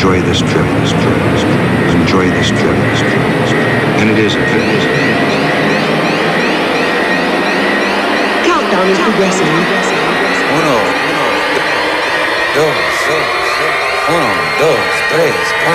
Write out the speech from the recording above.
enjoy this trip, enjoy this trip, and it is a trip. Countdown is progressing. Uno, dos, tres,